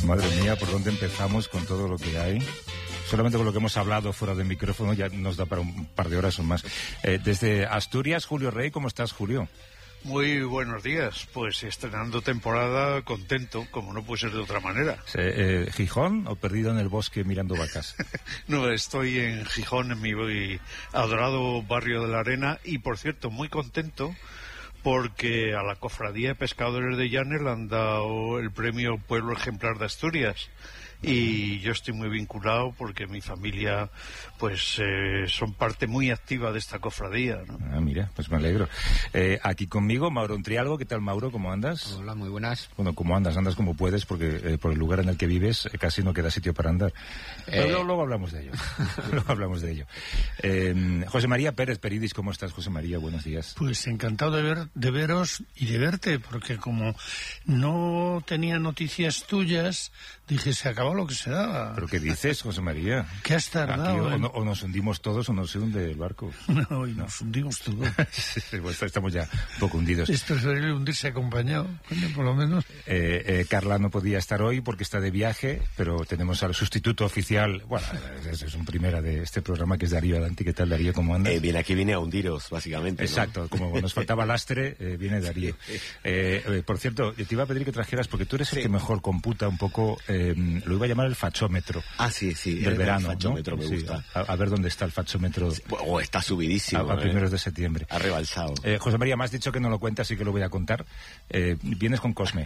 Madre mía, ¿por dónde empezamos con todo lo que hay? Solamente con lo que hemos hablado fuera de micrófono ya nos da para un par de horas o más. Desde Asturias, Julio Rey, ¿cómo estás, Julio? Muy buenos días, pues estrenando temporada, contento, como no puede ser de otra manera. ¿Gijón o perdido en el bosque mirando vacas? No, estoy en Gijón, en mi adorado barrio de la Arena, y por cierto, muy contento porque a la Cofradía de Pescadores de Llanes le han dado el premio Pueblo Ejemplar de Asturias. Y yo estoy muy vinculado porque mi familia pues son parte muy activa de esta cofradía, ¿no? Ah, mira, pues me alegro. Aquí conmigo, Mauro Entrialgo. ¿Qué tal, Mauro? ¿Cómo andas? Hola, muy buenas. Bueno, ¿cómo andas? Andas como puedes porque por el lugar en el que vives casi no queda sitio para andar. Pero luego hablamos de ello. Luego hablamos de ello. José María Pérez Peridis, ¿cómo estás, José María? Buenos días. Pues encantado de veros y de verte, porque como no tenía noticias tuyas, dije, se acabó lo que se daba. ¿Pero qué dices, José María? ¿Qué has tardado? Aquí, o nos hundimos todos o nos hunde el barco. No, y nos hundimos todos. Sí, pues estamos ya un poco hundidos. Es preferible hundirse acompañado, coño, por lo menos. Carla no podía estar hoy porque está de viaje, pero tenemos al sustituto oficial. Bueno, es un primera de este programa, que es Darío Adanti. ¿Qué tal, Darío? ¿Cómo andas? Bien, aquí viene a hundiros, básicamente, ¿no? Exacto, como nos faltaba lastre, viene Darío. Por cierto, yo te iba a pedir que trajeras, porque tú eres el que mejor computa un poco, lo iba a llamar el fachómetro. Ah, sí, del verano, el fachómetro, ¿no? me gusta. A ver dónde está el fachómetro. Está subidísimo. A primeros de septiembre. Ha rebalsado. José María, me has dicho que no lo cuentas, así que lo voy a contar. Vienes con Cosme.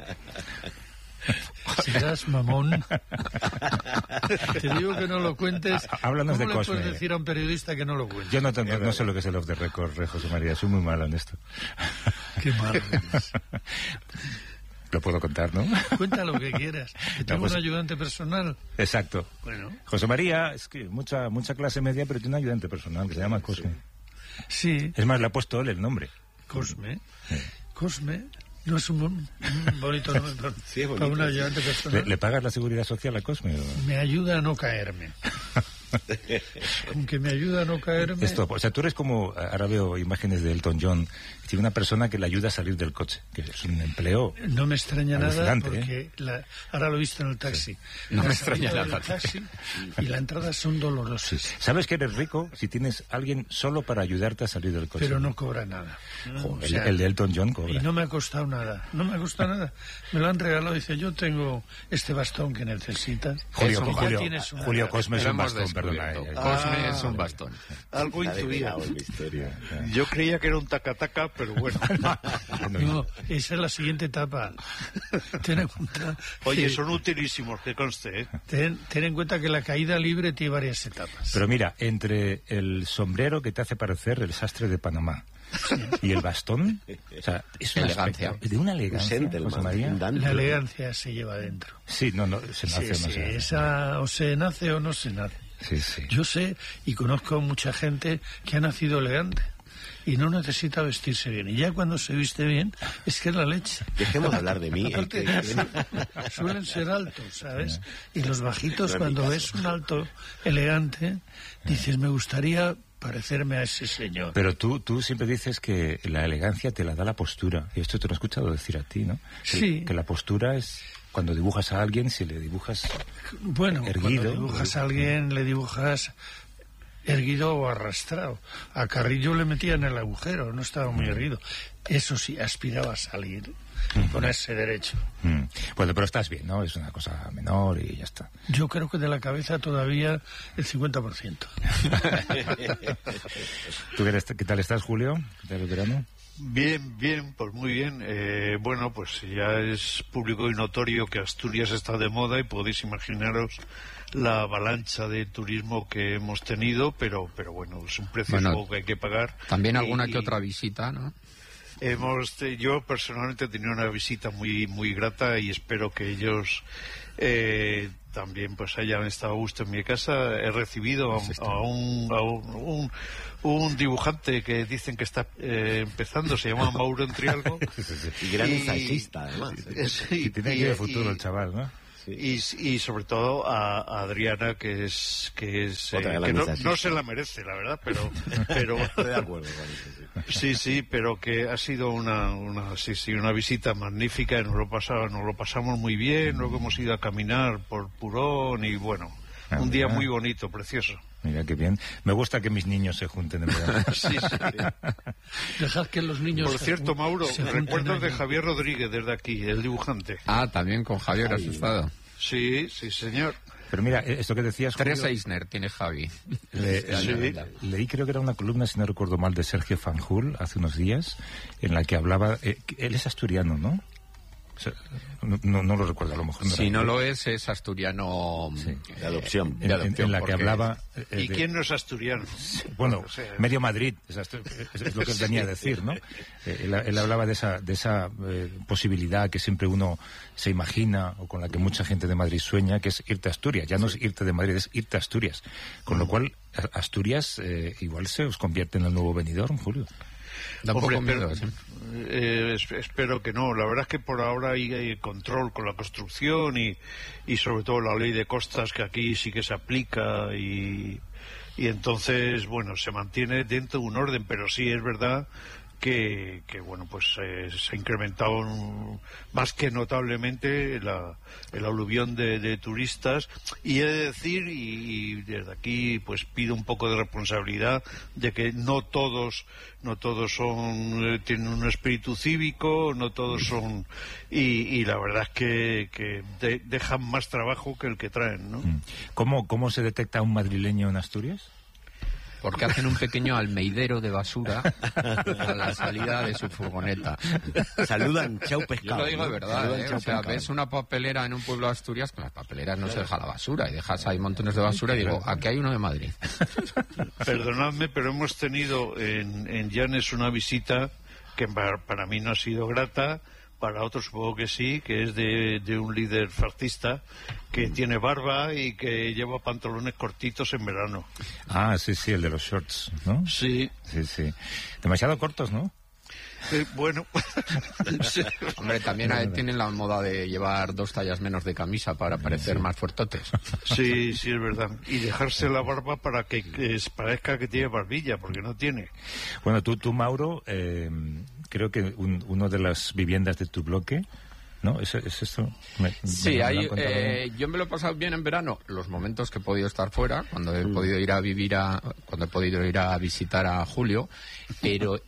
Serás mamón. Te digo que no lo cuentes. Háblanos de Cosme. ¿Cómo le puedes decir a un periodista que no lo cuente? Yo no sé lo que es el off the record, José María. Soy muy malo en esto. Qué malo eres. Lo puedo contar, ¿no? Cuenta lo que quieras. Que tengo un ayudante personal. Exacto. Bueno. José María, es que mucha clase media, pero tiene un ayudante personal que se llama Cosme. Sí. Es más, le ha puesto él el nombre. Cosme. Sí. Cosme. ¿No es un bonito nombre sí, para un ayudante personal? ¿Le pagas la seguridad social a Cosme? ¿O? Me ayuda a no caerme. Aunque me ayuda a no caerme. O sea, tú eres como, ahora veo imágenes de Elton John, tiene una persona que le ayuda a salir del coche, que es un empleo. No me extraña nada porque ahora lo he visto en el taxi. Sí. No me extraña nada. Taxi y la entrada son dolorosas. Sí. ¿Sabes que eres rico si tienes alguien solo para ayudarte a salir del coche? Pero no cobra nada. Joder, o sea, el de Elton John cobra. Y no me ha costado nada. No me ha costado nada. Me lo han regalado. Dice, yo tengo este bastón que necesitas. Julio, Cosme es un bastón, perdona. Cosme es un bastón. Algo intuía. Yo creía que era un taca-taca, pero bueno. No, esa es la siguiente etapa. Ten en cuenta. Oye, son utilísimos, que conste, ¿eh? Ten en cuenta que la caída libre tiene varias etapas. Pero mira, entre el sombrero que te hace parecer el sastre de Panamá y el bastón, o sea, es una elegancia. De una elegancia, José María. La elegancia se lleva dentro. Sí, no, se nace o no se nace. Esa o se nace o no se nace. Sí, sí. Yo sé y conozco mucha gente que ha nacido elegante y no necesita vestirse bien. Y ya cuando se viste bien, es que es la leche. Dejemos de hablar de mí. Suelen ser altos, ¿sabes? Y los bajitos, cuando ves un alto elegante, dices, me gustaría parecerme a ese señor. Pero tú siempre dices que la elegancia te la da la postura. Y esto te lo he escuchado decir a ti, ¿no? Sí. Que la postura es... Cuando dibujas a alguien, si le dibujas erguido... Cuando dibujas a alguien, le dibujas erguido o arrastrado. A Carrillo le metía en el agujero, no estaba muy erguido. Eso sí, aspiraba a salir, ponerse derecho. Bueno, pero estás bien, ¿no? Es una cosa menor y ya está. Yo creo que de la cabeza todavía el 50%. ¿Tú qué tal estás, Julio? ¿Qué tal el verano? Bien, pues muy bien. Bueno, pues ya es público y notorio que Asturias está de moda y podéis imaginaros la avalancha de turismo que hemos tenido, pero bueno, es un precio que hay que pagar. También alguna que otra visita, ¿no? Yo personalmente he tenido una visita muy grata y espero que ellos también pues hayan estado a gusto en mi casa. He recibido a un dibujante que dicen que está empezando, se llama Mauro Entrialgo. Y gran ensayista, además. Y tiene que ir de futuro el chaval, ¿no? y sobre todo a Adriana, que no se la merece, la verdad, pero estoy de acuerdo con eso, sí, pero que ha sido una visita magnífica, nos lo pasamos muy bien, luego hemos ido a caminar por Purón y bueno, un día muy bonito, precioso. Mira qué bien. Me gusta que mis niños se junten en verano. Sí. Dejad que los niños... Por cierto, Mauro, recuerdos de Javier Rodríguez desde aquí, el dibujante. También con Javier has estado. Sí, señor. Pero mira, esto que decías... Tres Julio, Eisner tiene Javi. Leí, creo que era una columna, si no recuerdo mal, de Sergio Fanjul hace unos días, en la que hablaba... él es asturiano, ¿no? O sea, no lo recuerdo, a lo mejor. Si no lo es asturiano de adopción. En la que hablaba... ¿Y quién no es asturiano? Bueno, medio Madrid, es lo que él venía a decir, ¿no? Él hablaba de esa posibilidad que siempre uno se imagina, o con la que mucha gente de Madrid sueña, que es irte a Asturias. Ya no es irte de Madrid, es irte a Asturias. Con lo cual, Asturias igual se os convierte en el nuevo Benidorm, Julio. Da un poco miedo, ¿sí? Espero que no. La verdad es que por ahora hay control con la construcción y sobre todo la ley de costas, que aquí sí que se aplica y entonces, bueno, se mantiene dentro de un orden, pero sí es verdad que bueno, pues se ha incrementado más que notablemente el aluvión de turistas, y he de decir, y desde aquí pues pido un poco de responsabilidad de que no todos tienen un espíritu cívico, no todos son, y la verdad es que dejan más trabajo que el que traen, ¿no? ¿Cómo se detecta un madrileño en Asturias? Porque hacen un pequeño almeidero de basura a la salida de su furgoneta. Saludan, chau pescado. Yo lo digo de verdad, Saludan, o sea, ves una papelera en un pueblo de Asturias, con las papeleras no se deja la basura, y dejas ahí montones de basura, y digo, aquí hay uno de Madrid. Perdonadme, pero hemos tenido en Llanes una visita que para mí no ha sido grata, para otros supongo que sí, que es de un líder fascista que tiene barba y que lleva pantalones cortitos en verano. Sí, el de los shorts, ¿no? Sí. Sí. Demasiado cortos, ¿no? Bueno. Sí. Hombre, también tienen la moda de llevar 2 tallas menos de camisa para parecer más fuertotes. Sí, es verdad. Y dejarse la barba para que parezca que tiene barbilla, porque no tiene. Bueno, tú Mauro, creo que uno de las viviendas de tu bloque, ¿no? ¿Es esto? Sí, yo me lo he pasado bien en verano, los momentos que he podido estar fuera, cuando he podido ir a visitar a Julio, pero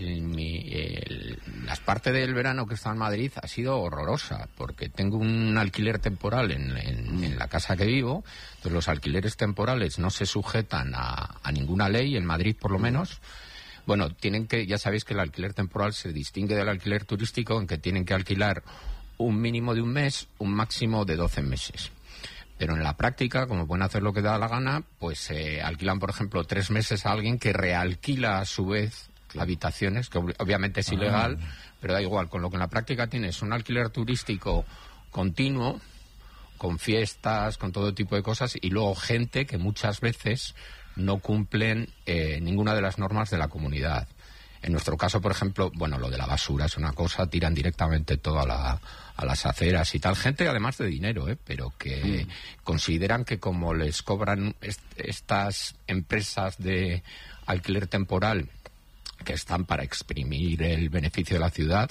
las partes del verano que está en Madrid ha sido horrorosa, porque tengo un alquiler temporal en la casa que vivo. Entonces los alquileres temporales no se sujetan a ninguna ley, en Madrid por lo menos. Bueno, ya sabéis que el alquiler temporal se distingue del alquiler turístico en que tienen que alquilar un mínimo de un mes, un máximo de 12 meses. Pero en la práctica, como pueden hacer lo que da la gana, pues alquilan, por ejemplo, 3 meses a alguien que realquila a su vez habitaciones, que obviamente es ilegal, pero da igual. Con lo que en la práctica tienes un alquiler turístico continuo, con fiestas, con todo tipo de cosas, y luego gente que muchas veces no cumplen ninguna de las normas de la comunidad. En nuestro caso, por ejemplo, bueno, lo de la basura es una cosa, tiran directamente todo a las aceras y tal. Gente, además de dinero, pero que consideran que como les cobran estas empresas de alquiler temporal, que están para exprimir el beneficio de la ciudad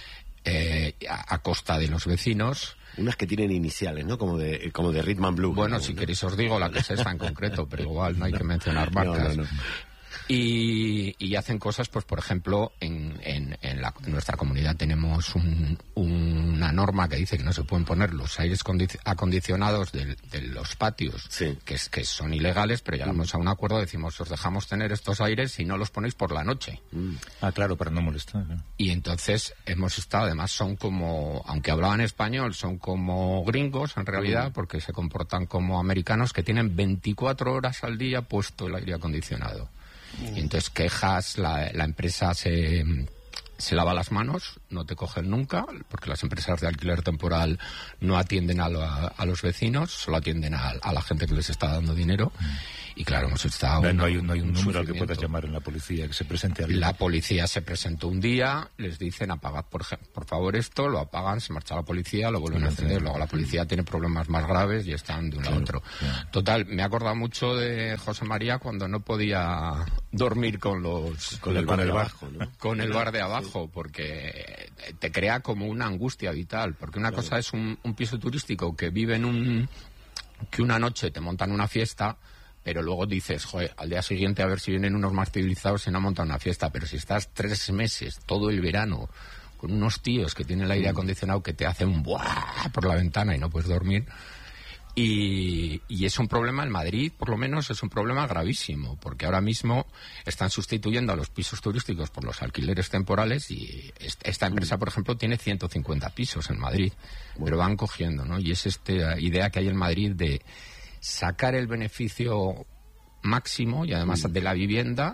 a costa de los vecinos. Unas que tienen iniciales, ¿no? Como de Rhythm and Blues. Bueno, si queréis os digo la que es esa en concreto, pero igual no hay que mencionar marcas. No. Y hacen cosas, pues por ejemplo, en nuestra comunidad tenemos una norma que dice que no se pueden poner los aires acondicionados de los patios, sí, que son ilegales, pero llegamos a un acuerdo, decimos, os dejamos tener estos aires y no los ponéis por la noche. Claro, para no molestar, ¿no? Y entonces hemos estado, además son como, aunque hablaban español, son como gringos en realidad, porque se comportan como americanos que tienen 24 horas al día puesto el aire acondicionado. Y entonces quejas, la empresa se lava las manos, no te cogen nunca, porque las empresas de alquiler temporal no atienden a los vecinos, solo atienden a la gente que les está dando dinero. Y claro, hemos estado... No hay un número al que sufrimiento. puedas llamar en la policía, que se presente alguien. La policía se presentó un día, les dicen apagad por favor esto, lo apagan, se marcha la policía, lo vuelven a encender. Luego la policía tiene problemas más graves y están de un lado a otro. Total, me he acordado mucho de José María cuando no podía dormir con el bar de abajo, ¿no? Con el bar de abajo, porque te crea como una angustia vital. Porque una cosa es un piso turístico que vive que una noche te montan una fiesta, pero luego dices, joder, al día siguiente a ver si vienen unos más civilizados y no montan una fiesta. Pero si estás 3 meses, todo el verano, con unos tíos que tienen el aire acondicionado que te hacen ¡buah! Por la ventana y no puedes dormir. Y es un problema en Madrid, por lo menos es un problema gravísimo, porque ahora mismo están sustituyendo a los pisos turísticos por los alquileres temporales y esta empresa, por ejemplo, tiene 150 pisos en Madrid, pero van cogiendo, ¿no? Y es esta idea que hay en Madrid de sacar el beneficio máximo y además de la vivienda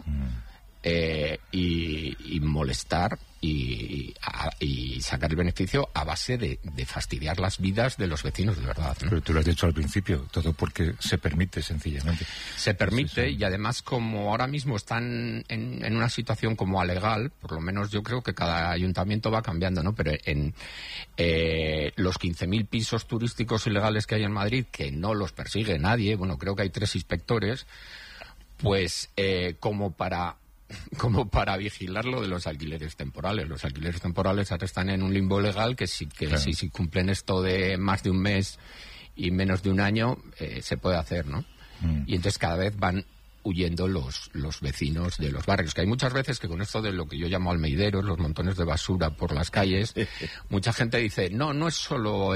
y molestar y sacar el beneficio a base de fastidiar las vidas de los vecinos de verdad, ¿no? Pero tú lo has dicho al principio, todo porque se permite, sencillamente. Se permite y además como ahora mismo están en una situación como alegal, por lo menos yo creo que cada ayuntamiento va cambiando, ¿no? Pero en los 15.000 pisos turísticos ilegales que hay en Madrid, que no los persigue nadie, bueno, creo que hay 3 inspectores, pues como para vigilar lo de los alquileres temporales. Los alquileres temporales ahora están en un limbo legal que si cumplen esto de más de un mes y menos de un año, se puede hacer, ¿no? Y entonces cada vez van huyendo los vecinos de los barrios. Que hay muchas veces que con esto de lo que yo llamo almeideros, los montones de basura por las calles, mucha gente dice, no es solo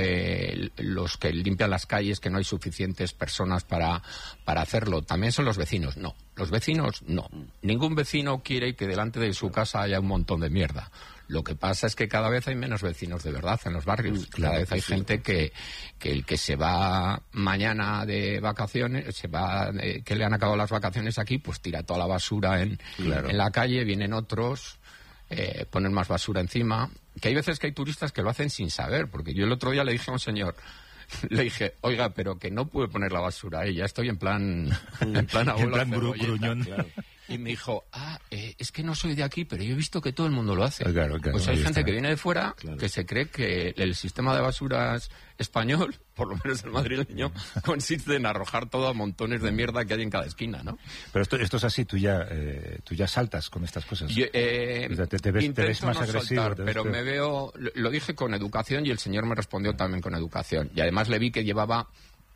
los que limpian las calles, que no hay suficientes personas para hacerlo, también son los vecinos. No, los vecinos no. Ningún vecino quiere que delante de su casa haya un montón de mierda. Lo que pasa es que cada vez hay menos vecinos de verdad en los barrios. Cada vez hay gente que el que se va mañana de vacaciones, que le han acabado las vacaciones aquí, pues tira toda la basura en la calle, vienen otros, ponen más basura encima. Que hay veces que hay turistas que lo hacen sin saber, porque yo el otro día le dije a un señor, le dije, oiga, pero que no puede poner la basura ahí, ya estoy en plan abuelo gruñón. Claro. Y me dijo, es que no soy de aquí, pero yo he visto que todo el mundo lo hace. Claro, pues hay gente está. que viene de fuera que se cree que el sistema de basuras español, por lo menos el madrileño, consiste en arrojar todo a montones de mierda que hay en cada esquina, ¿no? Pero esto es así, tú ya saltas con estas cosas. Yo, te ves más no agresivo. saltar, pero me veo, lo dije con educación y el señor me respondió también con educación. Y además le vi que llevaba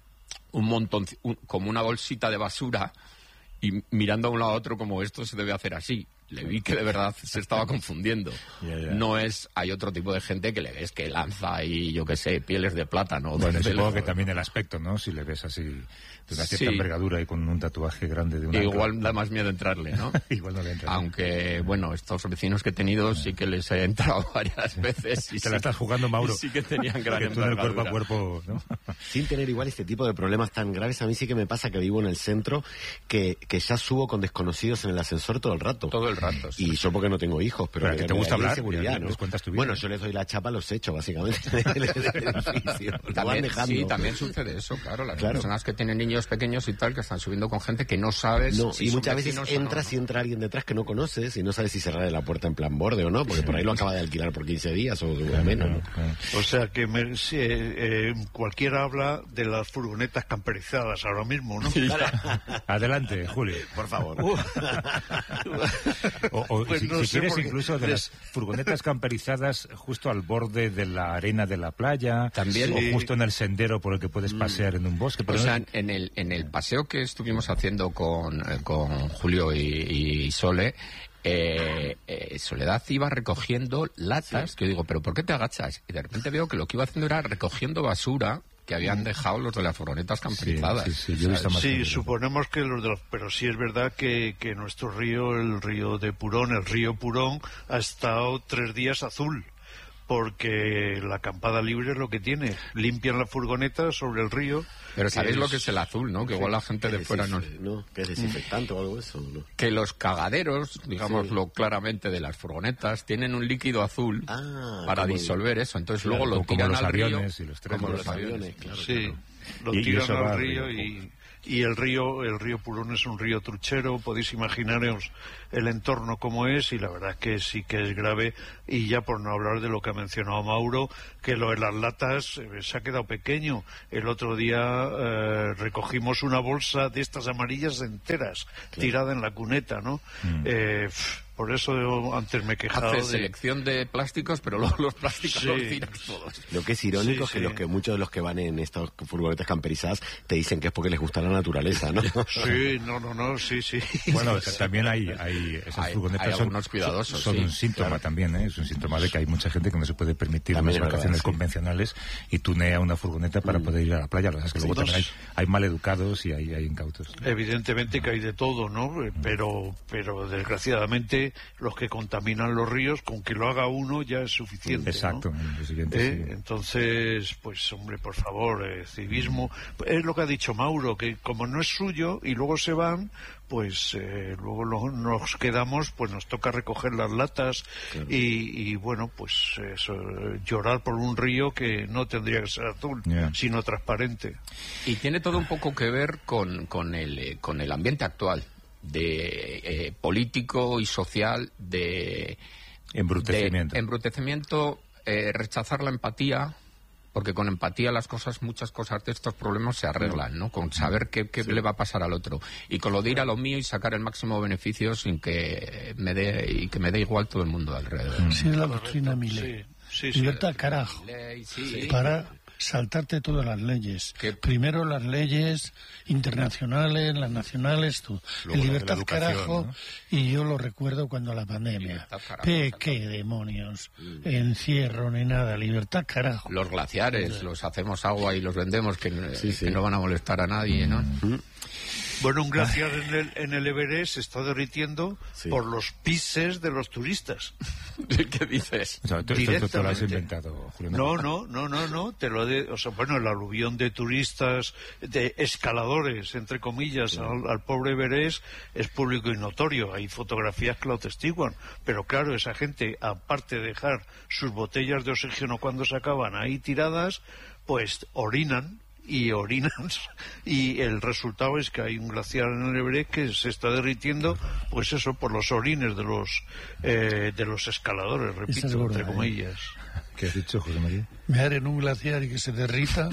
un montón, como una bolsita de basura, y mirando a un lado a otro como esto se debe hacer así. Le vi que de verdad se estaba confundiendo. No es... Hay otro tipo de gente que le ves que lanza ahí, yo qué sé, pieles de plátano. Bueno, supongo que también el aspecto, ¿no? Si le ves así de una cierta envergadura y con un tatuaje grande de una... Igual da más miedo entrarle, ¿no? Igual no le entra. Aunque, bueno, estos vecinos que he tenido sí que les he entrado varias veces. Y te la estás jugando, Mauro. Sí que tenían gran envergadura. envergadura. Tú en el cuerpo a cuerpo, ¿no? Sin tener igual este tipo de problemas tan graves, a mí sí que me pasa que vivo en el centro, que ya subo con desconocidos en el ascensor todo el rato. Todo el rato, sí. Y yo porque no tengo hijos, pero que te gusta hablar, seguridad, ¿no? les cuentas tu vida. Bueno, yo les doy la chapa a los hechos, básicamente, del edificio. También sucede eso, claro. Las personas que tienen niños pequeños y tal, que están subiendo con gente que no sabes... No, si y muchas veces entras y entra alguien detrás que no conoces y no sabes si cerrar la puerta en plan borde o no, porque por ahí lo acaba de alquilar por 15 días o menos, ¿no? O sea que cualquiera habla de las furgonetas camperizadas ahora mismo, ¿no? Adelante, Julio. Por favor. O Pues si no sé, quieres porque incluso de las furgonetas camperizadas justo al borde de la arena de la playa, también, o justo en el sendero por el que puedes pasear en un bosque. O sea, en el paseo que estuvimos haciendo con Julio y Sole, Soledad iba recogiendo latas, que yo digo, ¿pero por qué te agachas? Y de repente veo que lo que iba haciendo era recogiendo basura que habían dejado los de las furgonetas camperizadas. Yo he visto más suponemos que los de los... Pero sí es verdad que nuestro río, el río Purón, ha estado 3 días azul, porque la acampada libre es lo que tiene. Limpian la furgoneta sobre el río. Pero ¿sabéis lo que es el azul, no? Que igual la gente de fuera no... ¿No? ¿Que es desinfectante o algo de eso? ¿No? Que los cagaderos, digámoslo claramente, de las furgonetas, tienen un líquido azul para disolver eso. Entonces luego lo tiran al río. Y los trenes, como los aviones, claro. Sí, claro. lo tiran al río y el río Purón es un río truchero, podéis imaginaros el entorno como es, y la verdad es que sí que es grave. Y ya por no hablar de lo que ha mencionado Mauro, que lo de las latas se ha quedado pequeño. El otro día recogimos una bolsa de estas amarillas enteras, tirada en la cuneta, ¿no? Por eso antes me he quejado Hace selección de plásticos, pero luego los plásticos los tiras todos. Lo que es irónico es que muchos de los que van en estas furgonetas camperizadas te dicen que es porque les gusta la naturaleza, ¿no? Sí, sí. Bueno, también hay esas furgonetas hay algunos cuidadosos, son un síntoma también, ¿eh? Es un síntoma de que hay mucha gente que no se puede permitir unas vacaciones convencionales y tunea una furgoneta para poder ir a la playa. La verdad es que luego también hay maleducados y hay incautos. Evidentemente que hay de todo, ¿no? Pero desgraciadamente los que contaminan los ríos, con que lo haga uno ya es suficiente. Exacto, ¿no? Lo siguiente, sí. Entonces, pues hombre, por favor, civismo. Es lo que ha dicho Mauro, que como no es suyo y luego se van, pues luego nos quedamos, pues nos toca recoger las latas. Claro. Y bueno, pues eso, llorar por un río que no tendría que ser azul, sino transparente. Y tiene todo un poco que ver con el ambiente actual de político y social, de embrutecimiento, rechazar la empatía, porque con empatía muchas cosas de estos problemas se arreglan, ¿no? Con saber qué le va a pasar al otro, y con lo de ir a lo mío y sacar el máximo beneficio sin que me dé igual todo el mundo alrededor. Sí, es la doctrina Milei. Libertad, carajo. Para saltarte todas las leyes. Primero las leyes internacionales, las nacionales, tú. Libertad, carajo, ¿no? Y yo lo recuerdo cuando la pandemia. ¿Qué demonios? Encierro ni nada. Libertad, carajo. Los glaciares, los hacemos agua y los vendemos, que no van a molestar a nadie, ¿no? Bueno, un glaciar en el Everest se está derritiendo por los pises de los turistas. ¿Qué dices? O sea, esto lo has inventado, Julio. No. Bueno, el aluvión de turistas, de escaladores, entre comillas, al pobre Everest es público y notorio. Hay fotografías que lo atestiguan. Pero claro, esa gente, aparte de dejar sus botellas de oxígeno cuando se acaban ahí tiradas, pues orinan. Y el resultado es que hay un glaciar en el Everest que se está derritiendo, pues eso, por los orines de los escaladores, repito, entre comillas. ¿Qué has dicho, José María? Mear en un glaciar y que se derrita.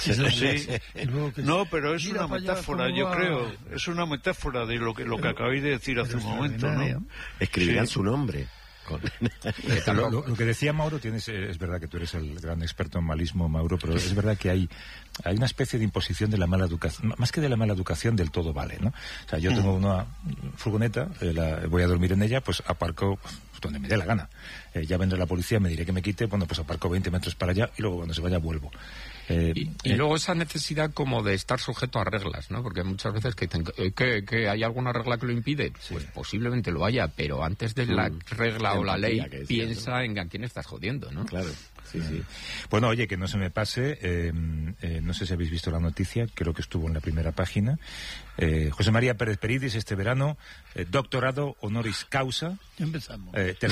No, pero es una metáfora, yo creo. Es una metáfora de lo que acabáis de decir hace un momento, ¿no? Escribirán su nombre. Lo que decía Mauro, es verdad que tú eres el gran experto en malismo, Mauro, pero es verdad que hay una especie de imposición de la mala educación, más que de la mala educación, del todo vale, ¿no? O sea, yo tengo una furgoneta, voy a dormir en ella, pues aparco donde me dé la gana. Ya vendrá la policía, me diré que me quite, bueno, pues aparco 20 metros para allá y luego cuando se vaya vuelvo. Y luego esa necesidad como de estar sujeto a reglas, ¿no? Porque muchas veces que dicen que hay alguna regla que lo impide, pues posiblemente lo haya, pero antes de la regla o la ley, piensa en a quién estás jodiendo, ¿no? Claro. Sí. Bueno, oye, que no se me pase, no sé si habéis visto la noticia, creo que estuvo en la primera página. José María Pérez Peridis este verano, doctorado honoris causa. Ya empezamos.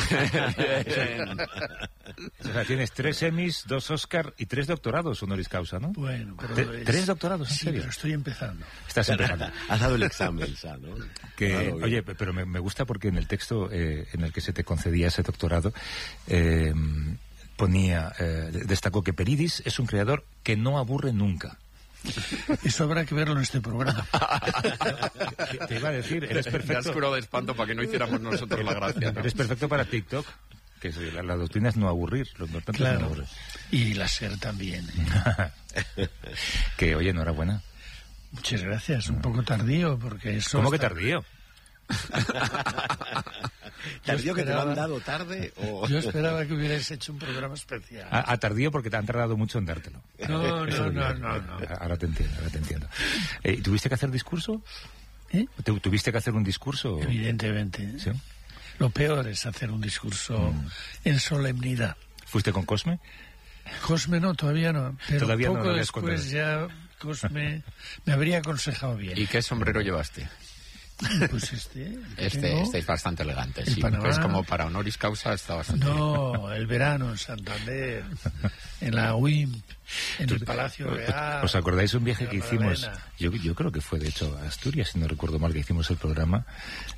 O sea, tienes 3 Emmys, 2 Oscar y 3 doctorados honoris causa, ¿no? Bueno, pero 3 doctorados, ¿en serio? Sí, pero estoy empezando. Estás empezando. Has dado el examen, ya, ¿no? Oye, pero me gusta porque en el texto en el que se te concedía ese doctorado destacó que Peridis es un creador que no aburre nunca. Eso habrá que verlo en este programa. Te iba a decir, eres perfecto. Me has curado de espanto para que no hiciéramos nosotros la gracia, ¿no? Eres perfecto para TikTok, que la doctrina es no aburrir, lo importante es no aburrir. Y la SER también. Que, oye, enhorabuena. Muchas gracias, un poco tardío, porque eso... ¿Cómo que tardío? ¿Tardío que te lo han dado tarde? O... Yo esperaba que hubierais hecho un programa especial. Tardío porque te han tardado mucho en dártelo. No. Ahora te entiendo. ¿Tuviste que hacer discurso? ¿Tuviste que hacer un discurso? Evidentemente. ¿Sí? Lo peor es hacer un discurso en solemnidad. ¿Fuiste con Cosme? Cosme no, todavía no. Pero todavía poco no después ya Cosme me habría aconsejado bien. ¿Y qué sombrero llevaste? Pues este es bastante elegante, sí. Panamá. Es como para honoris causa, está bastante No, el verano en Santander, en la UIM, en el Palacio Real. ¿Os acordáis un viaje que hicimos? Yo creo que fue, de hecho, a Asturias, si no recuerdo mal, que hicimos el programa.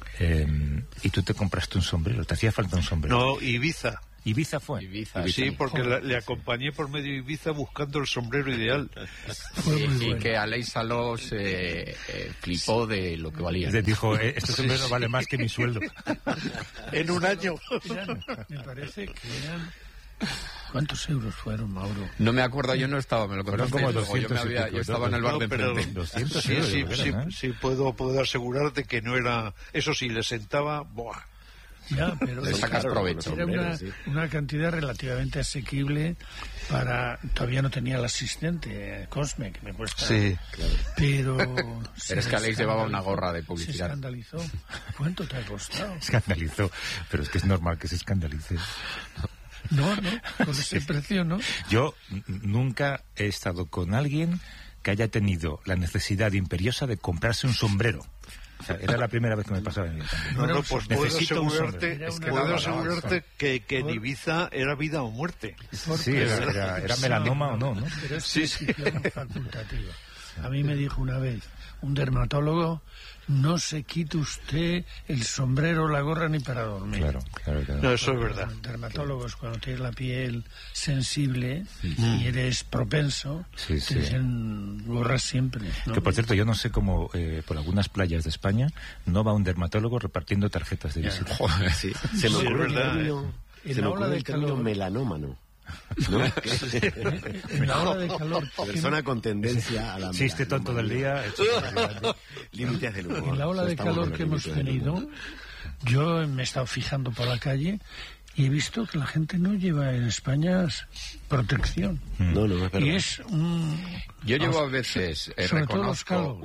Y tú te compraste un sombrero. ¿Te hacía falta un sombrero? No, Ibiza. ¿Ibiza fue? Ibiza, sí, porque le acompañé por medio de Ibiza buscando el sombrero ideal. Y que Aleix Salós flipó de lo que valía. Le dijo, este sombrero vale más que mi sueldo. En un año. Me parece que eran... ¿Cuántos euros fueron, Mauro? No me acuerdo, yo no estaba, me lo contaste. Como 200 yo estaba en el bar de enfrente. 200 euros, sí, puedo asegurarte que no era... Eso sí, le sentaba... ¡Buah! Ya, pero le sacas provecho. Era una cantidad relativamente asequible para... Todavía no tenía el asistente, Cosme, que me cuesta... Sí, claro. Pero es que Aleix llevaba una gorra de publicidad. Se escandalizó. ¿Cuánto te ha costado? Escandalizó, pero es que es normal que se escandalice. No, con ese precio, ¿no? Yo nunca he estado con alguien que haya tenido la necesidad imperiosa de comprarse un sombrero. O sea, era la primera vez que me pasaba en mi vida. No, pues puedo asegurarte que en Ibiza era vida o muerte. Sí, era melanoma o no, ¿no? Pero es facultativa. A mí me dijo una vez un dermatólogo: no se quite usted el sombrero, la gorra ni para dormir. Claro. No, eso es verdad. Los dermatólogos, cuando tienes la piel sensible y eres propenso, te dicen gorras siempre, ¿no? Que por cierto, yo no sé cómo por algunas playas de España no va un dermatólogo repartiendo tarjetas de visita. Joder, sí. Se me ocurre en la ola de calor melanómano. ¿No? En la ola de calor. Persona con tendencia a la... Chiste tonto del día. Límites del humor. En la ola de calor que hemos tenido, yo me he estado fijando por la calle y he visto que la gente no lleva en España protección. No, es verdad. Y es yo llevo a veces, reconozco,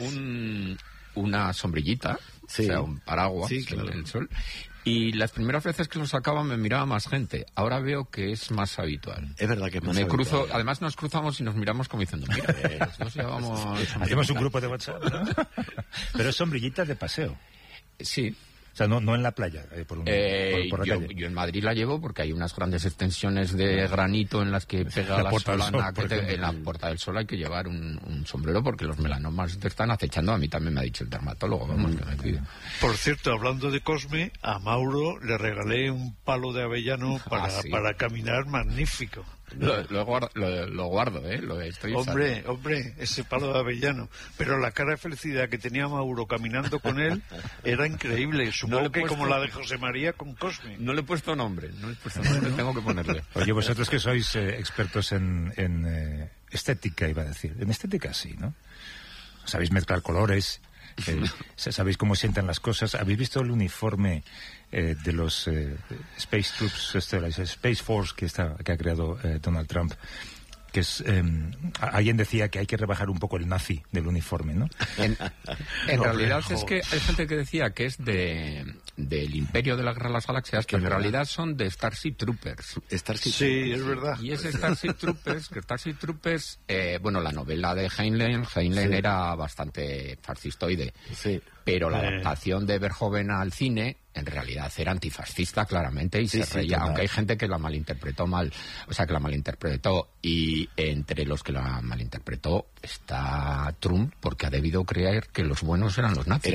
una sombrillita, o sea, un paraguas en el sol. Y las primeras veces que lo sacaba me miraba más gente. Ahora veo que es más habitual. Es verdad que es más habitual. Además nos cruzamos y nos miramos como diciendo, mira, nos llevamos... Hacemos un grupo de WhatsApp, ¿no? Pero es sombrillita de paseo. Sí. O sea, no en la playa, por la calle. Yo en Madrid la llevo porque hay unas grandes extensiones de granito en las que pega la solana. En la Puerta del Sol hay que llevar un sombrero porque los melanomas te están acechando. A mí también me ha dicho el dermatólogo, vamos, que me cuide. Por cierto, hablando de Cosme, a Mauro le regalé un palo de avellano para caminar magnífico. Lo guardo, lo estoy usando. Hombre, ese palo de avellano. Pero la cara de felicidad que tenía Mauro caminando con él era increíble. Supongo que como la de José María con Cosme. No le he puesto nombre, tengo que ponerle. Oye, vosotros que sois expertos en estética, iba a decir. En estética sí, ¿no? Sabéis mezclar colores, sabéis cómo sientan las cosas. ¿Habéis visto el uniforme de los Space Troops, la Space Force que ha creado Donald Trump? Que es alguien decía que hay que rebajar un poco el nazi del uniforme, ¿no? En realidad es que hay gente que decía que es del Imperio de la Guerra de las Galaxias, que en realidad son de Starship Troopers. Sí, es verdad. Y es Starship Troopers, bueno, la novela de Heinlein era bastante fascistoide. Sí. Pero la adaptación de Verhoeven al cine en realidad era antifascista claramente y se reía, aunque hay gente que la malinterpretó mal, o sea que la malinterpretó, y entre los que la malinterpretó está Trump, porque ha debido creer que los buenos eran los nazis.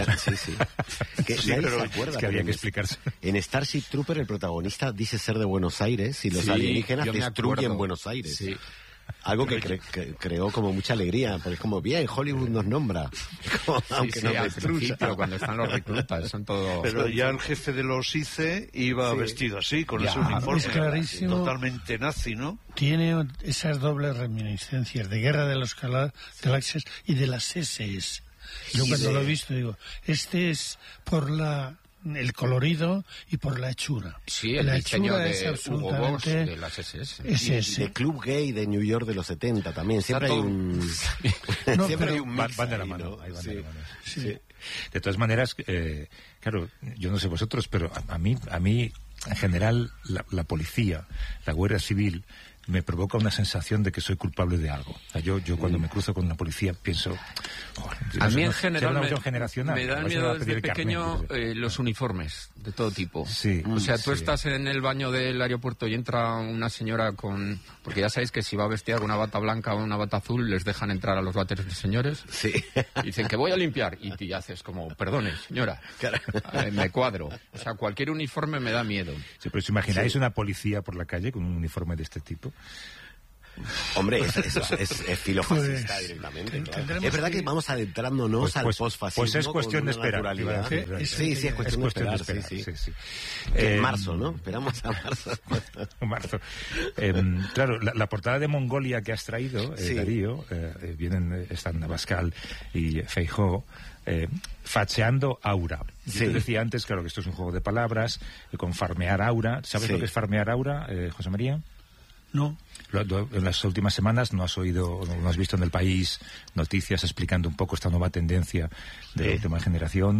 Pero es que había que explicarse. En Starship Trooper el protagonista dice ser de Buenos Aires y los alienígenas destruyen Buenos Aires. Sí. Algo que creó como mucha alegría, porque es como, bien, Hollywood nos nombra. Aunque no destruya. Pero cuando están los reclutas, son todo... Pero ya el jefe de los ICE iba vestido así, con ese uniforme. Es clarísimo. Totalmente nazi, ¿no? Tiene esas dobles reminiscencias de Guerra de los Galaxias y de las SS. Yo cuando lo he visto digo, este es por el colorido y por la hechura. Sí, el diseño de Hugo Boss de las SS. De Club Gay de New York de los 70 también. Siempre hay un... siempre hay un mix. Van de la mano. Sí. De todas maneras, claro, yo no sé vosotros, pero a mí en general, la policía, la Guardia Civil, me provoca una sensación de que soy culpable de algo. O sea, yo cuando me cruzo con la policía pienso... a mí en general me da miedo desde pequeño los uniformes de todo tipo. Sí, o sea, tú estás en el baño del aeropuerto y entra una señora con... Porque ya sabéis que si va vestida con una bata blanca o una bata azul, les dejan entrar a los váteres de señores. Sí. Y dicen que voy a limpiar. Y te haces como, perdone, señora, me cuadro. O sea, cualquier uniforme me da miedo. Sí, pero ¿os imagináis una policía por la calle con un uniforme de este tipo? Hombre, es filofascista directamente. Claro. Es verdad que vamos adentrándonos al postfascismo. Pues es cuestión de esperar. Sí, es cuestión de esperar. Sí. En marzo, ¿no? Esperamos a marzo. Claro, la portada de Mongolia que has traído, Darío, están Abascal y Feijóo, facheando aura. Yo te decía antes, claro, que esto es un juego de palabras, con farmear aura. ¿Sabes lo que es farmear aura, José María? No. En las últimas semanas no has visto en El País noticias explicando un poco esta nueva tendencia de la última generación.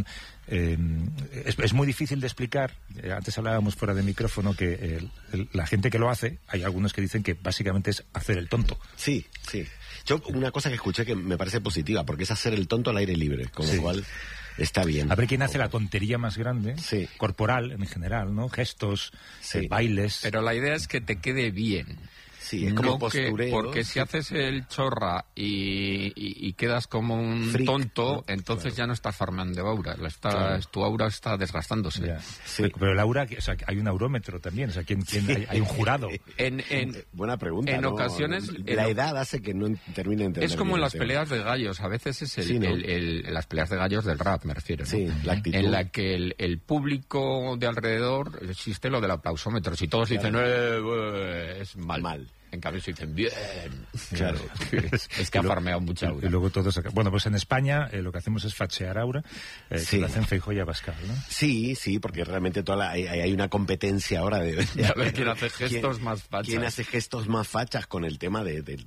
Es muy difícil de explicar. Antes hablábamos fuera de micrófono que la gente que lo hace, hay algunos que dicen que básicamente es hacer el tonto. Sí. Yo una cosa que escuché que me parece positiva, porque es hacer el tonto al aire libre, con lo cual está bien. A ver quién hace la tontería más grande, corporal en general, ¿no? Gestos, bailes. Pero la idea es que te quede bien. Sí, es como postureo. Porque si haces el chorra y quedas como un tonto, entonces ya no estás farmeando aura. Tu aura está desgastándose. Pero el aura, o sea, hay un aurómetro también. O sea, hay un jurado. Buena pregunta. En ocasiones... La edad hace que no termine de entender. Es como en las peleas de gallos. A veces es las peleas de gallos del rap, me refiero, ¿no? Sí, la actitud. En la que el público de alrededor existe lo del aplausómetro. Si todos dicen es mal. En cambio, si dicen bien. Claro. Es que ha farmeado mucha aura. Y luego todos acá. Bueno, pues en España lo que hacemos es fachear aura, que lo hacen Feijóo y Abascal, ¿no? Sí, porque realmente hay una competencia ahora de a ver quién hace gestos más fachas. ¿Quién hace gestos más fachas con el tema de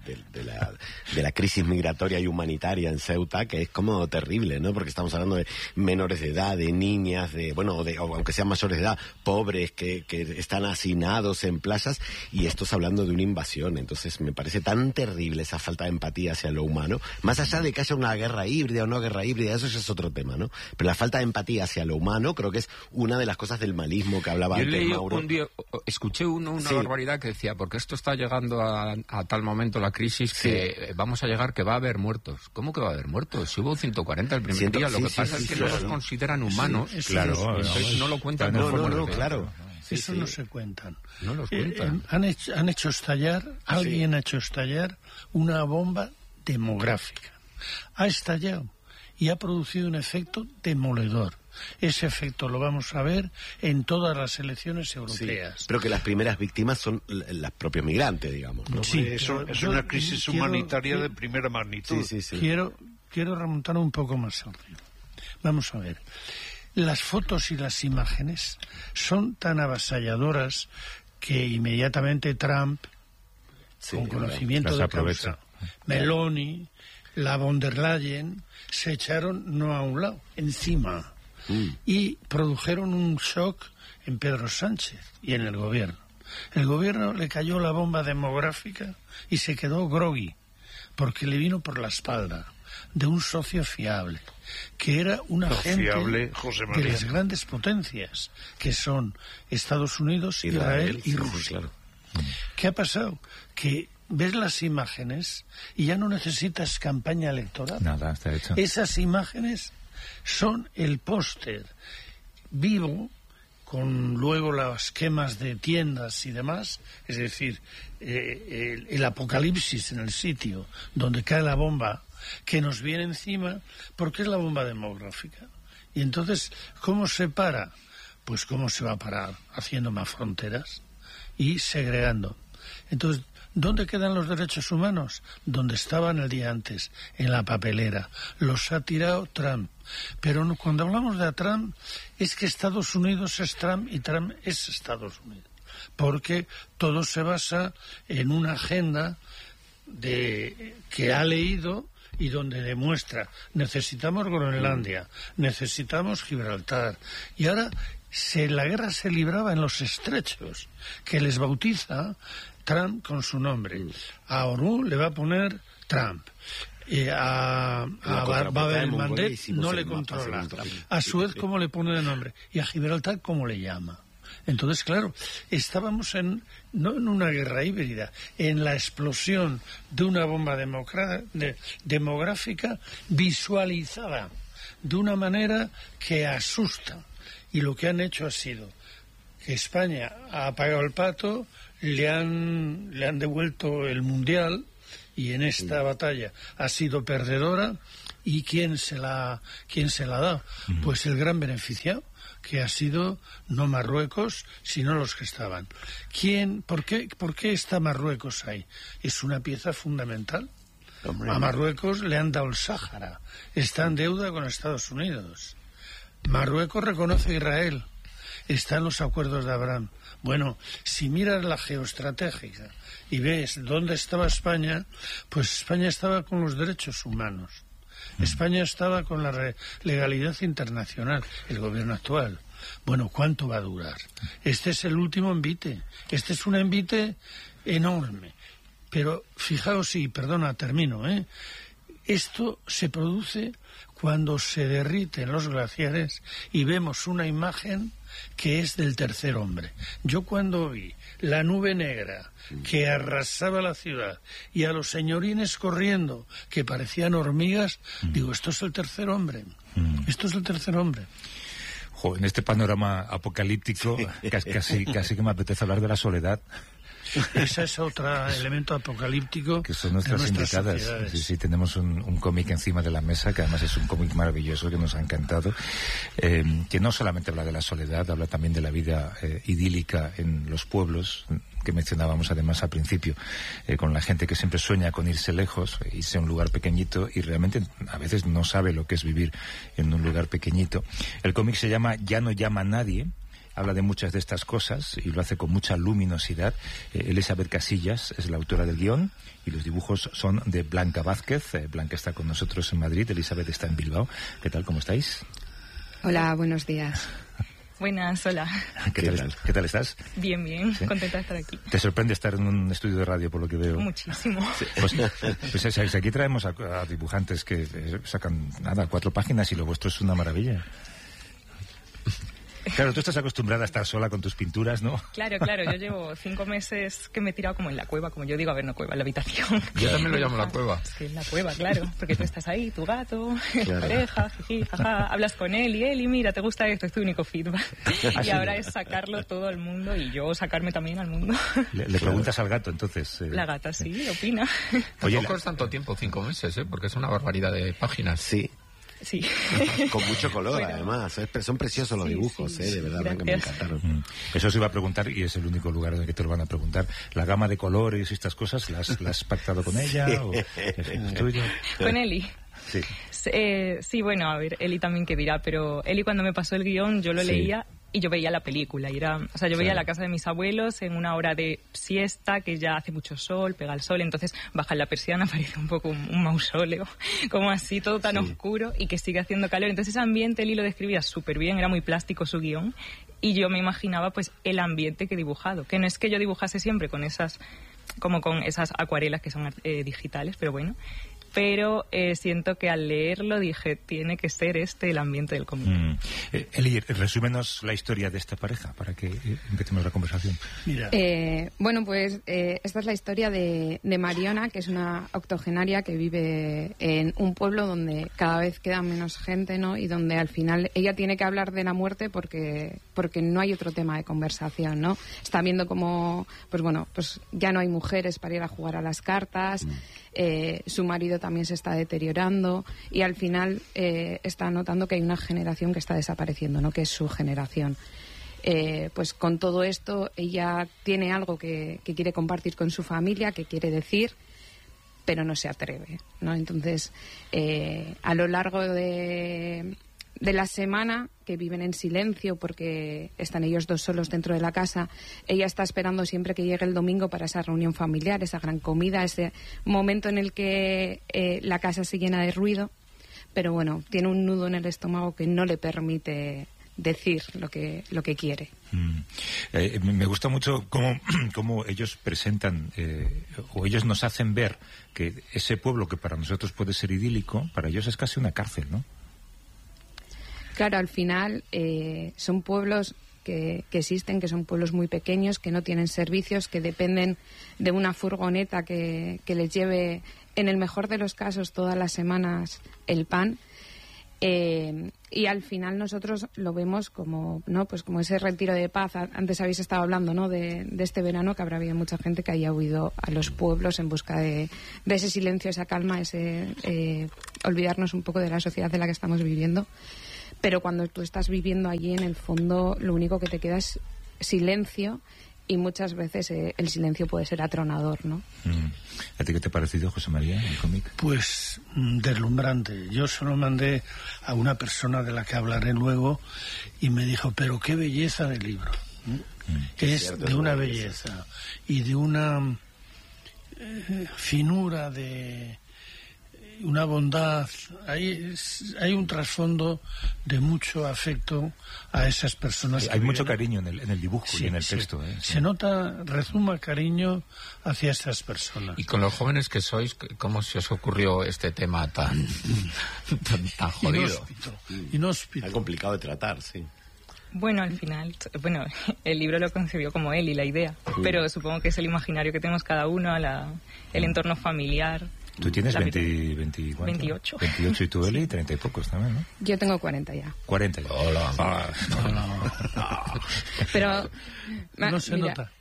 la crisis migratoria y humanitaria en Ceuta, que es como terrible, ¿no? Porque estamos hablando de menores de edad, de niñas, o aunque sean mayores de edad, pobres que están hacinados en playas, y esto es hablando de una invasión. Entonces me parece tan terrible esa falta de empatía hacia lo humano, más allá de que haya una guerra híbrida o no guerra híbrida, eso ya es otro tema, ¿no? Pero la falta de empatía hacia lo humano creo que es una de las cosas del malismo que hablaba antes Mauro. Un día escuché una barbaridad que decía, porque esto está llegando a tal momento la crisis que vamos a llegar que va a haber muertos. ¿Cómo que va a haber muertos? Si hubo 140 el primer día, lo que pasa es que no los consideran humanos. Claro. Entonces no lo cuentan. No, claro. Eso no se cuentan. No los cuentan. Han hecho estallar, alguien ha hecho estallar una bomba demográfica. Ha estallado y ha producido un efecto demoledor. Ese efecto lo vamos a ver en todas las elecciones europeas. Pero que las primeras víctimas son los propios migrantes, digamos, ¿no? Sí, eso es una crisis humanitaria de primera magnitud. Sí. Quiero remontar un poco más arriba. Vamos a ver. Las fotos y las imágenes son tan avasalladoras que inmediatamente Trump, con conocimiento de causa, Meloni, la von der Leyen, se echaron no a un lado, encima, y produjeron un shock en Pedro Sánchez y en el gobierno. El gobierno le cayó la bomba demográfica y se quedó groggy, porque le vino por la espalda de un socio fiable, que era un agente de las grandes potencias, que son Estados Unidos, Israel y Rusia. Claro. ¿Qué ha pasado? Que ves las imágenes y ya no necesitas campaña electoral. Nada, está hecho. Esas imágenes son el póster vivo, con luego las quemas de tiendas y demás, es decir, el apocalipsis en el sitio donde cae la bomba que nos viene encima, porque es la bomba demográfica. Y entonces, ¿cómo se para? Pues ¿cómo se va a parar? Haciendo más fronteras y segregando. Entonces, ¿dónde quedan los derechos humanos? Donde estaban el día antes, en la papelera. Los ha tirado Trump. Pero cuando hablamos de Trump, es que Estados Unidos es Trump y Trump es Estados Unidos. Porque todo se basa en una agenda que ha leído y donde demuestra, necesitamos Groenlandia, necesitamos Gibraltar, y ahora la guerra se libraba en los estrechos, que les bautiza Trump con su nombre. A Orú le va a poner Trump. A Bab el-Mandeb no le controla. A Suez, ¿cómo le pone de nombre? Y a Gibraltar, ¿cómo le llama? Entonces, claro, estábamos no en una guerra híbrida, en la explosión de una bomba demográfica visualizada de una manera que asusta. Y lo que han hecho ha sido que España ha apagado el pato, le han devuelto el Mundial, y en esta batalla ha sido perdedora. ¿Y quién se la da? Pues el gran beneficiado, que ha sido no Marruecos, sino los que estaban. ¿Por qué está Marruecos ahí? Es una pieza fundamental. A Marruecos le han dado el Sáhara, está en deuda con Estados Unidos. Marruecos reconoce a Israel, está en los acuerdos de Abraham. Bueno, si miras la geoestratégica y ves dónde estaba España, pues España estaba con los derechos humanos. España estaba con la legalidad internacional, el gobierno actual. Bueno, ¿cuánto va a durar? Este es el último envite. Este es un envite enorme. Pero fijaos, termino, esto se produce cuando se derriten los glaciares y vemos una imagen que es del tercer hombre. Yo cuando vi la nube negra que arrasaba la ciudad y a los señorines corriendo que parecían hormigas, digo, esto es el tercer hombre. Esto es el tercer hombre. En este panorama apocalíptico casi que me apetece hablar de la soledad. Ese es otro elemento apocalíptico que son nuestras invitadas. Sí, tenemos un cómic encima de la mesa, que además es un cómic maravilloso que nos ha encantado, que no solamente habla de la soledad, habla también de la vida idílica en los pueblos, que mencionábamos además al principio, con la gente que siempre sueña con irse lejos, irse a un lugar pequeñito, y realmente a veces no sabe lo que es vivir en un lugar pequeñito. El cómic se llama Ya no llama a nadie. Habla de muchas de estas cosas y lo hace con mucha luminosidad. Elizabeth Casillas es la autora del guión y los dibujos son de Blanca Vázquez. Blanca está con nosotros en Madrid, Elizabeth está en Bilbao. ¿Qué tal? ¿Cómo estáis? Hola, buenos días. Buenas, hola. ¿Qué tal estás? Bien, bien. ¿Sí? Contenta de estar aquí. ¿Te sorprende estar en un estudio de radio, por lo que veo? Muchísimo. Sí. Pues aquí traemos a dibujantes que sacan, 4 páginas y lo vuestro es una maravilla. Claro, tú estás acostumbrada a estar sola con tus pinturas, ¿no? Claro. Yo llevo 5 meses que me he tirado como en la cueva, como yo digo, no cueva, en la habitación. Yo también lo llamo la cueva. Sí, en la cueva, claro, porque tú estás ahí, tu gato, claro. Pareja, jiji, jaja, hablas con él y mira, ¿te gusta esto? Es tu único feedback. Y ahora es sacarlo todo al mundo y yo sacarme también al mundo. Le preguntas al gato, entonces. La gata sí, opina. Oye, tampoco es tanto tiempo, 5 meses, porque es una barbaridad de páginas. Sí. Sí. Con mucho color, además. Son preciosos los dibujos, de verdad, que me encantaron. Eso os iba a preguntar, y es el único lugar en el que te lo van a preguntar. ¿La gama de colores y estas cosas, ¿las has pactado con ella? ¿O es tuyo? Con Eli. Sí. Sí, bueno, a ver, Eli también qué dirá, pero Eli cuando me pasó el guión, yo lo leía y yo veía la película. Y yo veía la casa de mis abuelos en una hora de siesta, que ya hace mucho sol, pega el sol, entonces baja la persiana, parece un poco un mausoleo, como así, todo tan oscuro, y que sigue haciendo calor. Entonces ese ambiente Eli lo describía súper bien, era muy plástico su guión, y yo me imaginaba pues el ambiente que he dibujado, que no es que yo dibujase siempre con esas acuarelas que son digitales, pero bueno. Pero siento que al leerlo dije, tiene que ser el ambiente del cómic. Eli, resúmenos la historia de esta pareja para que empecemos la conversación. Mira. Bueno, pues esta es la historia de Mariona, que es una octogenaria que vive en un pueblo donde cada vez queda menos gente, ¿no? Y donde al final ella tiene que hablar de la muerte porque no hay otro tema de conversación, ¿no? Está viendo como, pues ya no hay mujeres para ir a jugar a las cartas, su marido también se está deteriorando y al final está notando que hay una generación que está desapareciendo, ¿no? Que es su generación. Pues con todo esto ella tiene algo que quiere compartir con su familia, que quiere decir, pero no se atreve, ¿no? Entonces a lo largo de de la semana, que viven en silencio porque están ellos dos solos dentro de la casa. Ella está esperando siempre que llegue el domingo para esa reunión familiar, esa gran comida, ese momento en el que la casa se llena de ruido, pero bueno, tiene un nudo en el estómago que no le permite decir lo que quiere. Me gusta mucho cómo ellos presentan o ellos nos hacen ver que ese pueblo que para nosotros puede ser idílico, para ellos es casi una cárcel, ¿no? Claro, al final son pueblos que existen, que son pueblos muy pequeños, que no tienen servicios, que dependen de una furgoneta que les lleve, en el mejor de los casos, todas las semanas el pan. Y al final nosotros lo vemos como, ¿no?, pues como ese retiro de paz. Antes habéis estado hablando, ¿no?, de este verano, que habrá habido mucha gente que haya huido a los pueblos en busca de ese silencio, esa calma, ese olvidarnos un poco de la sociedad en la que estamos viviendo. Pero cuando tú estás viviendo allí, en el fondo, lo único que te queda es silencio, y muchas veces el silencio puede ser atronador, ¿no? ¿A ti qué te ha parecido, José María, el cómic? Pues deslumbrante. Yo se lo mandé a una persona de la que hablaré luego y me dijo, pero qué belleza de libro. Es de una belleza y de una finura, de una bondad. Hay un trasfondo de mucho afecto a esas personas. Hay mucho cariño en el dibujo, sí, y en el texto. Se nota, rezuma cariño hacia estas personas. Y con los jóvenes que sois, ¿cómo se os ocurrió este tema tan jodido? Inhóspito. Tan complicado de tratar, sí. Bueno, al final, el libro lo concibió como él y la idea, pero supongo que es el imaginario que tenemos cada uno, el entorno familiar. Tú tienes 28. 28 y tú, Eli, 30 y pocos también, ¿no? Yo tengo 40 ya. 40 ya. Hola. Pero no se nota.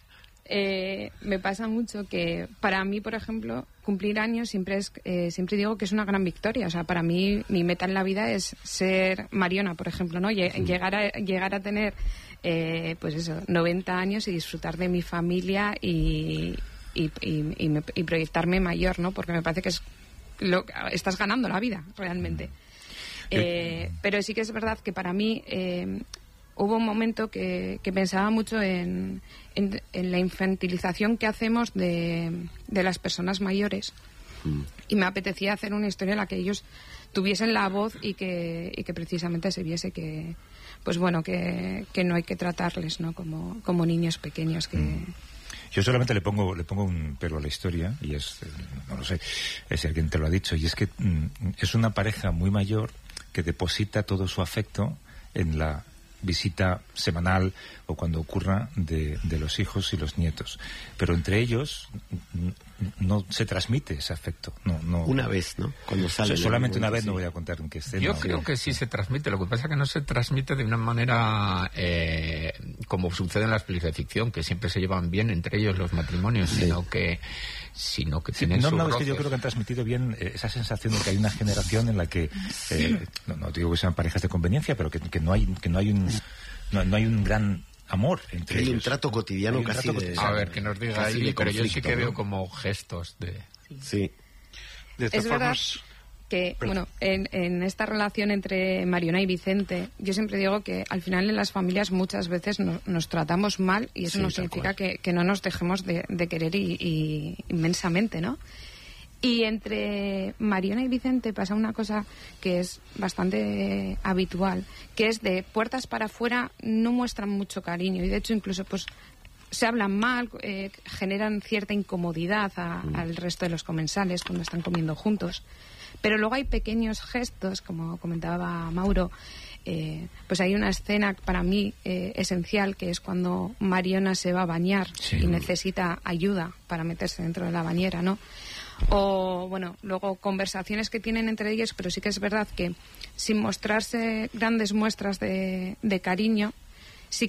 Me pasa mucho que para mí, por ejemplo, cumplir años siempre digo que es una gran victoria. O sea, para mí mi meta en la vida es ser Mariona, por ejemplo, ¿no? Llegar a tener pues eso, 90 años y disfrutar de mi familia y proyectarme mayor, ¿no? Porque me parece que estás ganando la vida realmente. Pero sí que es verdad que para mí hubo un momento que pensaba mucho en la infantilización que hacemos de las personas mayores, y me apetecía hacer una historia en la que ellos tuviesen la voz y que precisamente se viese que, pues bueno, que no hay que tratarles, ¿no?, como niños pequeños que... Yo solamente le pongo un pero a la historia, y no lo sé, es alguien te lo ha dicho, y es que es una pareja muy mayor que deposita todo su afecto en la visita semanal o cuando ocurra de los hijos y los nietos, pero entre ellos no se transmite ese afecto, no. Una vez, ¿no? Cuando sale. Solamente una vez, sí. No voy a contar en qué escena. Yo creo que sí se transmite, lo que pasa es que no se transmite de una manera como sucede en las películas de ficción, que siempre se llevan bien entre ellos los matrimonios, sí. sino que tienen sus roces. Es que yo creo que han transmitido bien esa sensación de que hay una generación en la que no digo que sean parejas de conveniencia, pero que no hay un gran amor entre ellos. Hay un trato cotidiano casi de... A ver, que nos diga ahí, pero yo sí que veo como gestos de... Sí. De estas formas... que, bueno, en esta relación entre Mariona y Vicente, yo siempre digo que al final en las familias muchas veces nos tratamos mal, y eso no significa que no nos dejemos de querer y inmensamente, ¿no? Y entre Mariona y Vicente pasa una cosa que es bastante habitual, que es de puertas para afuera no muestran mucho cariño, y de hecho incluso pues se hablan mal, generan cierta incomodidad al resto de los comensales cuando están comiendo juntos. Pero luego hay pequeños gestos, como comentaba Mauro. Pues hay una escena para mí esencial, que es cuando Mariona se va a bañar y necesita ayuda para meterse dentro de la bañera, ¿no? O, bueno, luego conversaciones que tienen entre ellos, pero sí que es verdad que sin mostrarse grandes muestras de cariño, sí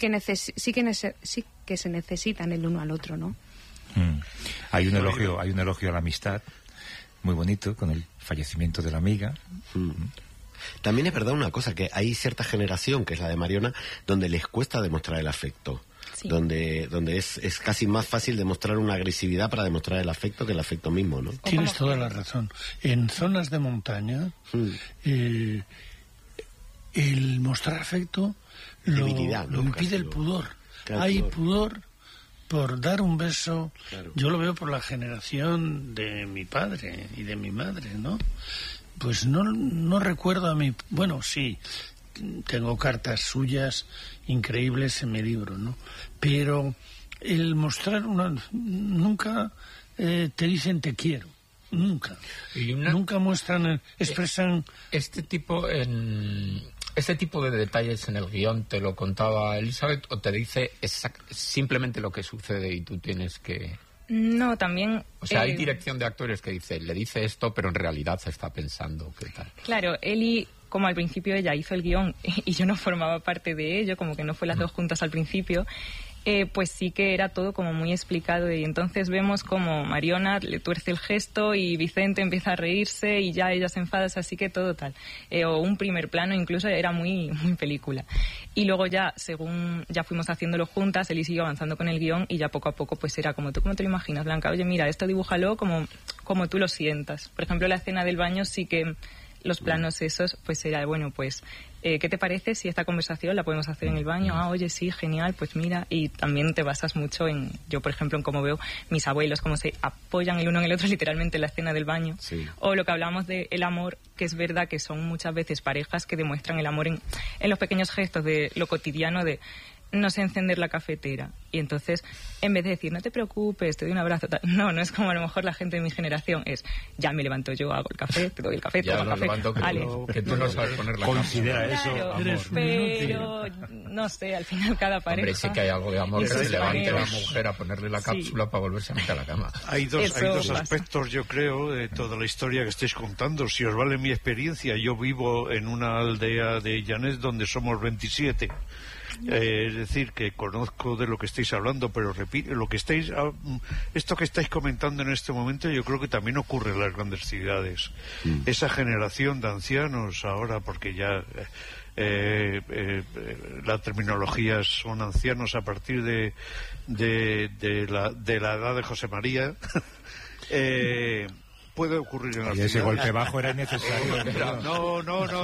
que se necesitan el uno al otro, ¿no? Hay un elogio a la amistad muy bonito con el fallecimiento de la amiga. También es verdad una cosa, que hay cierta generación, que es la de Mariona, donde les cuesta demostrar el afecto. Sí. Donde es casi más fácil demostrar una agresividad para demostrar el afecto que el afecto mismo, ¿no? Tienes toda la razón. En zonas de montaña el mostrar afecto lo impide el pudor. Claro, hay pudor por dar un beso. Claro. Yo lo veo por la generación de mi padre y de mi madre, ¿no? Pues no recuerdo a mi... Bueno, sí, tengo cartas suyas increíbles en mi libro, ¿no? Pero el mostrar nunca te dicen te quiero. Nunca. Nunca muestran, expresan... Este tipo de detalles en el guión te lo contaba Elizabeth, o te dice simplemente lo que sucede y tú tienes que... No, también... O sea, hay dirección de actores que le dice esto, pero en realidad se está pensando qué tal. Claro, Eli, como al principio ella hizo el guión y yo no formaba parte de ello, como que no fue las dos juntas al principio... pues sí que era todo como muy explicado, y entonces vemos como Mariona le tuerce el gesto y Vicente empieza a reírse y ya ella se enfada, así que todo tal. O un primer plano incluso era muy, muy película. Y luego ya, según ya fuimos haciéndolo juntas, Eli siguió avanzando con el guión y ya poco a poco pues era como, ¿tú cómo te lo imaginas, Blanca? Oye, mira, esto dibújalo como tú lo sientas. Por ejemplo, la escena del baño sí que... Los planos esos, pues era, bueno, pues, ¿qué te parece si esta conversación la podemos hacer en el baño? Ah, oye, sí, genial, pues mira. Y también te basas mucho en, yo por ejemplo, en cómo veo mis abuelos, cómo se apoyan el uno en el otro, literalmente en la escena del baño. Sí. O lo que hablamos de el amor, que es verdad que son muchas veces parejas que demuestran el amor en los pequeños gestos de lo cotidiano, de no sé encender la cafetera. Y entonces, en vez de decir, no te preocupes, te doy un abrazo, tal. No es como a lo mejor la gente de mi generación, es, ya me levanto yo, hago el café, te doy el café, toma café. Levanto, que tú no sabes poner la considera cama. Eso, claro, amor. Pero, no sé, al final cada pareja... Hombre, sí que hay algo de amor, que se levante la mujer a ponerle la cápsula para volverse a meter a la cama. Hay dos aspectos, yo creo, de toda la historia que estáis contando. Si os vale mi experiencia, yo vivo en una aldea de Llanes donde somos 27. Es decir, que conozco de lo que estáis hablando, pero repito, esto que estáis comentando en este momento, yo creo que también ocurre en las grandes ciudades. Esa generación de ancianos ahora, porque ya la terminología son ancianos a partir de la edad de José María. Puede ocurrir en la ciudad. Y ese golpe bajo era innecesario. No.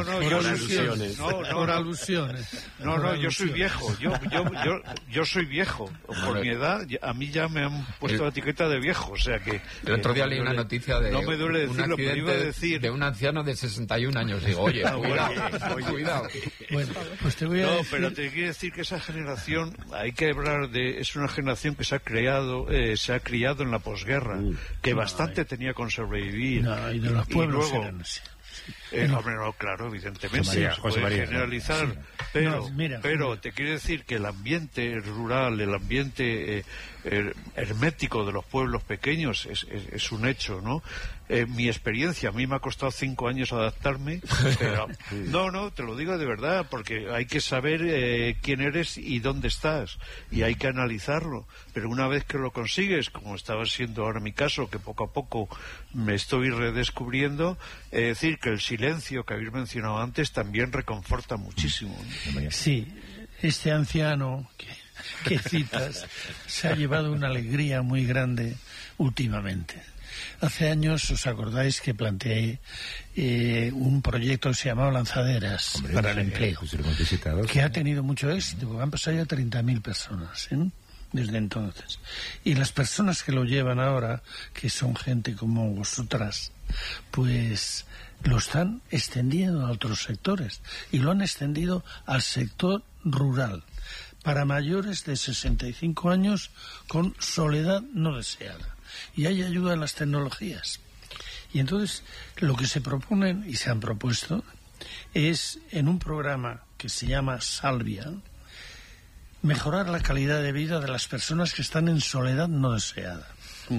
Por alusiones. No, yo soy viejo. Yo soy viejo. Por mi edad, a mí ya me han puesto la etiqueta de viejo. O sea que... El otro día leí una noticia de... No me duele decirlo, pero iba a decir... De un anciano de 61 años. Digo, oye, cuidado. Bueno, pues te voy a decir... pero te quiero decir que esa generación, hay que hablar de... Es una generación que se ha criado en la posguerra, que bastante tenía con sobrevivir. No, y de los pueblos eran así. Claro, evidentemente José María, generalizar, sí. pero te quiero decir que el ambiente rural, el ambiente hermético de los pueblos pequeños es un hecho, ¿no? Mi experiencia, a mí me ha costado 5 años adaptarme, pero no, te lo digo de verdad, porque hay que saber quién eres y dónde estás, y hay que analizarlo, pero una vez que lo consigues, como estaba siendo ahora mi caso, que poco a poco me estoy redescubriendo, es decir, que el silencio que habéis mencionado antes también reconforta muchísimo, ¿no? Sí, este anciano que citas se ha llevado una alegría muy grande últimamente. Hace años, ¿os acordáis que planteé un proyecto que se llamaba Lanzaderas para el empleo? Que ha tenido mucho éxito, han pasado ya 30.000 personas, desde entonces. Y las personas que lo llevan ahora, que son gente como vosotras, pues lo están extendiendo a otros sectores. Y lo han extendido al sector rural, para mayores de 65 años con soledad no deseada. Y hay ayuda en las tecnologías. Y entonces lo que se proponen y se han propuesto es, en un programa que se llama Salvia, mejorar la calidad de vida de las personas que están en soledad no deseada,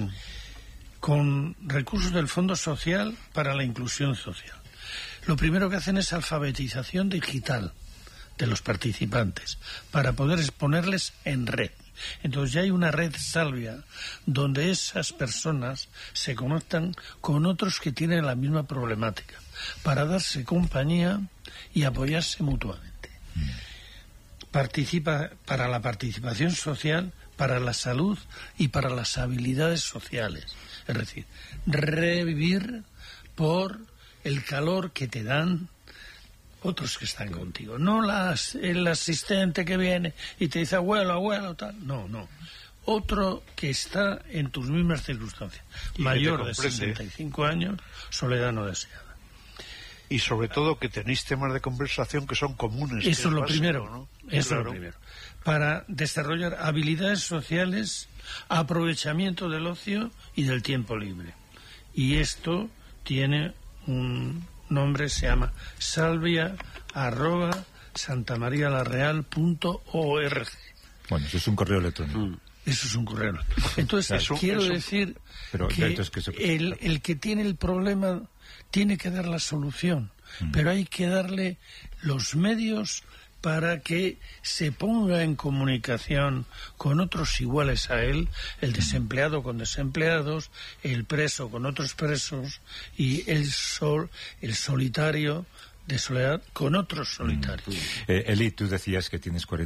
con recursos del Fondo Social para la Inclusión Social. Lo primero que hacen es alfabetización digital de los participantes para poder exponerles en red. Entonces ya hay una red Salvia donde esas personas se conectan con otros que tienen la misma problemática para darse compañía y apoyarse mutuamente. Participa para la participación social, para la salud y para las habilidades sociales. Es decir, revivir por el calor que te dan otros que están contigo. No el asistente que viene y te dice abuelo, tal. No. Otro que está en tus mismas circunstancias. Mayor de 65 años, soledad no deseada. Y sobre todo que tenéis temas de conversación que son comunes. Eso es lo primero, ¿no? Eso es lo primero. Para desarrollar habilidades sociales, aprovechamiento del ocio y del tiempo libre. Y esto tiene un nombre, se llama salvia@santamarialareal.org. Bueno, eso es un correo electrónico. Eso es un correo electrónico. Entonces, quiero decir que el que tiene el problema tiene que dar la solución, pero hay que darle los medios para que se ponga en comunicación con otros iguales a él, el desempleado con desempleados, el preso con otros presos y el solitario de soledad con otros solitarios. Eli, tú decías que tienes 40